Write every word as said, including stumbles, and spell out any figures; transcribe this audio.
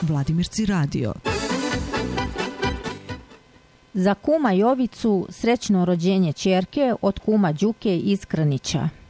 Vladimirci radio. Za kuma Jovicu srećno rođenje ćerke od kuma Đuke iz Krnića.